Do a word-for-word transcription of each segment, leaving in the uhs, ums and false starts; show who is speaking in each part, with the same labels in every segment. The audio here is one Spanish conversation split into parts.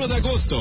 Speaker 1: de agosto.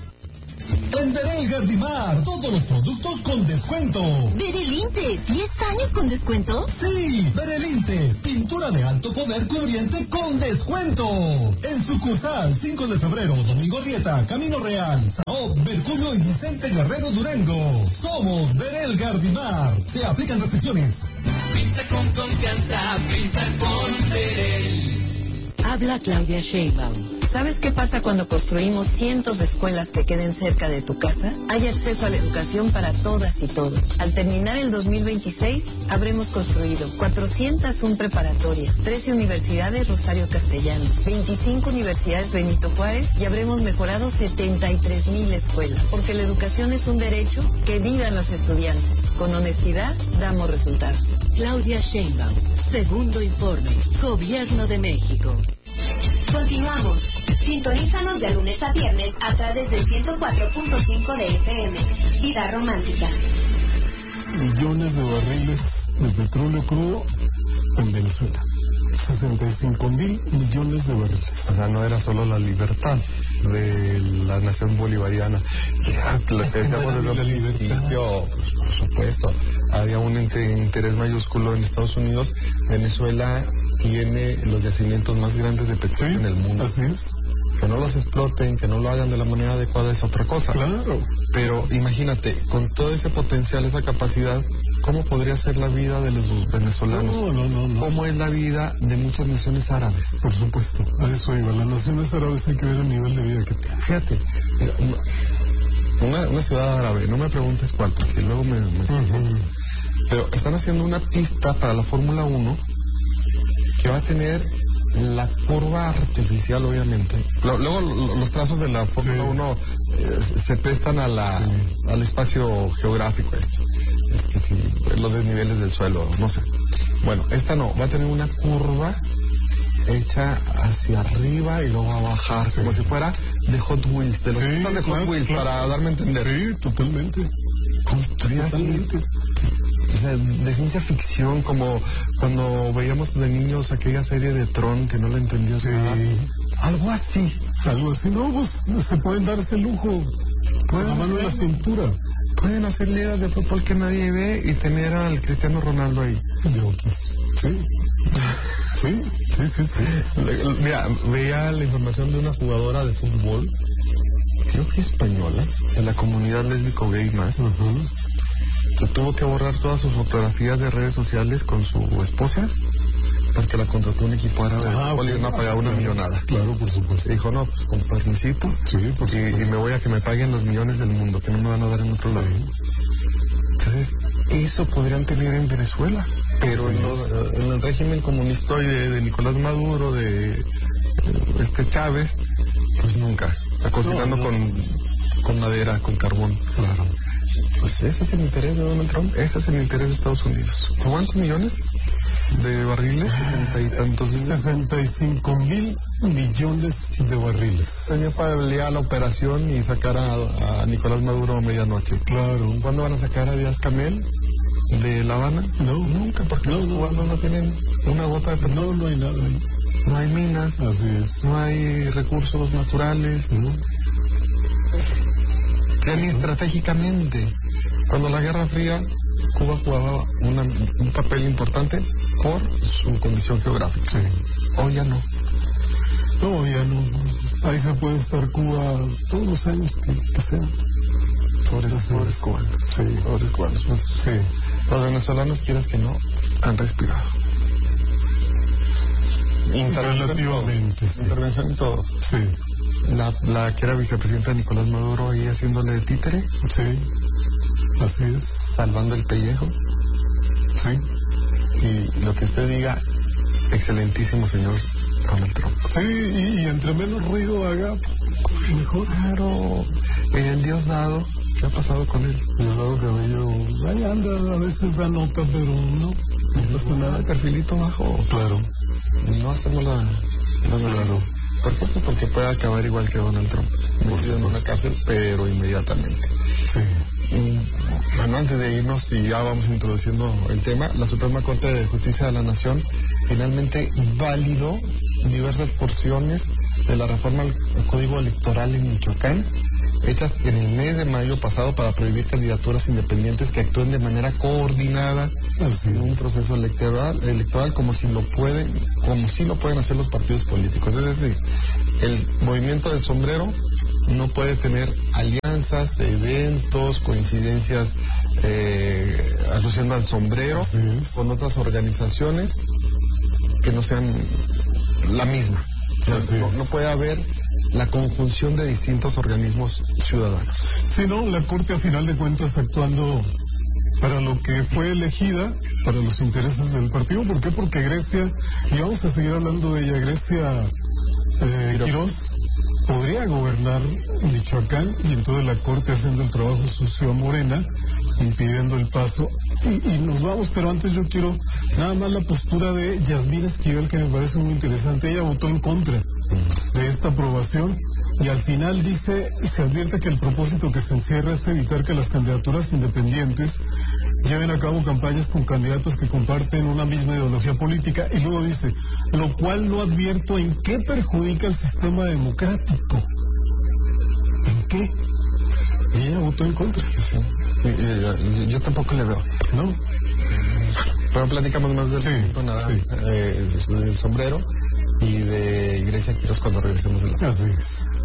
Speaker 2: En Berel Gardimar, todos los productos con descuento.
Speaker 3: ¿Berelinte? ¿diez años con descuento?
Speaker 2: Sí, Berelinte, pintura de alto poder cubriente con descuento. En sucursal cinco de febrero, Domingo Rieta, Camino Real, Sao, Mercurio y Vicente Guerrero Durango. Somos Berel Gardimar. Se aplican restricciones.
Speaker 4: Pinta con confianza, pinta con Berel.
Speaker 5: Habla Claudia Sheinbaum. ¿Sabes qué pasa cuando construimos cientos de escuelas que queden cerca de tu casa? Hay acceso a la educación para todas y todos. Al terminar el dos mil veintiséis, habremos construido cuatrocientas una preparatorias, trece universidades Rosario Castellanos, veinticinco universidades Benito Juárez y habremos mejorado setenta y tres mil escuelas. Porque la educación es un derecho, que vivan los estudiantes. Con honestidad, damos resultados.
Speaker 6: Claudia Sheinbaum, segundo informe, Gobierno de México.
Speaker 7: Continuamos. Sintonízanos de lunes a viernes a través del ciento cuatro punto cinco de F M. Vida romántica.
Speaker 8: Millones de barriles de petróleo crudo en Venezuela. sesenta y cinco mil millones de barriles.
Speaker 9: O sea, no era solo la libertad de la nación bolivariana. La
Speaker 8: es que no era la libertad.
Speaker 9: Por supuesto. Había un interés mayúsculo en Estados Unidos. Venezuela tiene los yacimientos más grandes de petróleo, sí, en el mundo.
Speaker 8: Así es.
Speaker 9: Que no los exploten, que no lo hagan de la manera adecuada es otra cosa.
Speaker 8: Claro.
Speaker 9: Pero imagínate, con todo ese potencial, esa capacidad, ¿cómo podría ser la vida de los venezolanos?
Speaker 8: No, no, no, no.
Speaker 9: ¿Cómo es la vida de muchas naciones árabes?
Speaker 8: Por supuesto, a eso iba. Las naciones árabes hay que ver el nivel de vida que tienen.
Speaker 9: Fíjate, una, una ciudad árabe, no me preguntes cuál, porque luego me... me... Uh-huh. Pero están haciendo una pista para la Fórmula uno que va a tener la curva artificial, obviamente. Luego los trazos de la Fórmula sí. uno eh, se prestan a la, sí. al espacio geográfico este. Es que sí, los desniveles del suelo, no sé. Bueno, esta no, va a tener una curva hecha hacia arriba y luego va a bajar, sí. como si fuera de Hot Wheels, de los
Speaker 8: sí,
Speaker 9: de Hot
Speaker 8: claro,
Speaker 9: Wheels,
Speaker 8: claro.
Speaker 9: para darme a entender.
Speaker 8: Sí, totalmente.
Speaker 9: Construidas totalmente. O sea, de ciencia ficción, como cuando veíamos de niños aquella serie de Tron que no la entendías
Speaker 8: sí.
Speaker 9: nada. Algo así.
Speaker 8: Algo así. No, pues se pueden dar ese lujo. Pueden la mano en la cintura.
Speaker 9: Pueden hacer ligas de fútbol que nadie ve y tener al Cristiano Ronaldo ahí.
Speaker 8: De Oquis. Sí. Sí, sí, sí, sí.
Speaker 9: Mira, veía la información de una jugadora de fútbol, creo que española, de la comunidad lésbico gay más. Uh-huh. Que tuvo que borrar todas sus fotografías de redes sociales con su esposa porque la contrató un equipo árabe ah, y okay. no pagaba una
Speaker 8: claro,
Speaker 9: millonada.
Speaker 8: Claro, por supuesto.
Speaker 9: Y dijo, no, pues con permisito.
Speaker 8: Sí, por
Speaker 9: y,
Speaker 8: supuesto.
Speaker 9: y me voy a que me paguen los millones del mundo, que no me van a dar en otro lado. Sí. Entonces, eso podrían tener en Venezuela. Pero en, los, en el régimen comunista de, de Nicolás Maduro, de, de este Chávez, pues nunca. Está cocinando no, no. Con, con madera, con carbón.
Speaker 8: Claro.
Speaker 9: Pues ese es el interés de Donald Trump, ese es el interés de Estados Unidos. ¿Cuántos millones de barriles? Sesenta y tantos mil.
Speaker 8: Sesenta y cinco mil millones de barriles.
Speaker 9: Tenía para pelear la operación y sacar a, a Nicolás Maduro a medianoche.
Speaker 8: Claro.
Speaker 9: ¿Cuándo van a sacar a Díaz Camel de La Habana?
Speaker 8: No,
Speaker 9: nunca, porque
Speaker 8: no,
Speaker 9: los cubanos no, no tienen una gota de petróleo.
Speaker 8: No, no hay nada ahí.
Speaker 9: No hay minas.
Speaker 8: Así es.
Speaker 9: No hay recursos naturales.
Speaker 8: ¿No?
Speaker 9: Ni estratégicamente. Cuando la Guerra Fría, Cuba jugaba una, un papel importante por su condición geográfica.
Speaker 8: Sí.
Speaker 9: Hoy ya no.
Speaker 8: No, ya no. Ahí se puede estar Cuba todos los años que, que sean.
Speaker 9: Pobres, pobres cubanos.
Speaker 8: Sí.
Speaker 9: Pobres cubanos. Pues,
Speaker 8: sí.
Speaker 9: Los venezolanos, quieras que no, han respirado.
Speaker 8: Relativamente,
Speaker 9: en
Speaker 8: sí.
Speaker 9: Intervención en todo.
Speaker 8: Sí.
Speaker 9: La, la que era vicepresidenta Nicolás Maduro ahí haciéndole de títere.
Speaker 8: Sí. Así es.
Speaker 9: Salvando el pellejo.
Speaker 8: Sí.
Speaker 9: Y lo que usted diga, excelentísimo señor Donald Trump.
Speaker 8: Sí, y, y entre menos ruido haga, mejor.
Speaker 9: Claro. El Dios dado, ¿qué ha pasado con él?
Speaker 8: Diosdado Cabello, ahí anda, a veces da nota, pero no, no pasa nada.
Speaker 9: El perfilito bajo.
Speaker 8: Claro.
Speaker 9: No hacemos la... No, no,
Speaker 8: claro.
Speaker 9: ¿Por qué? Porque puede acabar igual que Donald Trump. Metido en una cárcel, pero inmediatamente.
Speaker 8: Sí.
Speaker 9: Y, bueno, antes de irnos, y ya vamos introduciendo el tema, la Suprema Corte de Justicia de la Nación finalmente validó diversas porciones de la reforma al Código Electoral en Michoacán, hechas en el mes de mayo pasado para prohibir candidaturas independientes que actúen de manera coordinada en un proceso electoral, electoral como si lo pueden, como si lo pueden hacer los partidos políticos. Es decir, el movimiento del sombrero no puede tener alianzas, eventos, coincidencias eh, aluciendo al sombrero con otras organizaciones que no sean la misma. No, no puede haber la conjunción de distintos organismos ciudadanos.
Speaker 8: Sí, no, la Corte a final de cuentas actuando para lo que fue elegida, para los intereses del partido. ¿Por qué? Porque Grecia, y vamos a seguir hablando de ella, Grecia eh, Quirós podría gobernar Michoacán y entonces la Corte haciendo el trabajo sucio a Morena, impidiendo el paso. Y, y nos vamos, pero antes yo quiero nada más la postura de Yasmín Esquivel, que me parece muy interesante. Ella votó en contra de esta aprobación y al final dice, se advierte que el propósito que se encierra es evitar que las candidaturas independientes lleven a cabo campañas con candidatos que comparten una misma ideología política, y luego dice, lo cual no advierto en qué perjudica el sistema democrático. ¿En qué? Y ella votó en contra.
Speaker 9: Sí. Yo, yo tampoco le veo.
Speaker 8: ¿No?
Speaker 9: Pero platicamos más del
Speaker 8: sí,
Speaker 9: nada,
Speaker 8: sí.
Speaker 9: eh, del sombrero y de Grecia Quirós cuando regresemos de la...
Speaker 8: Así es.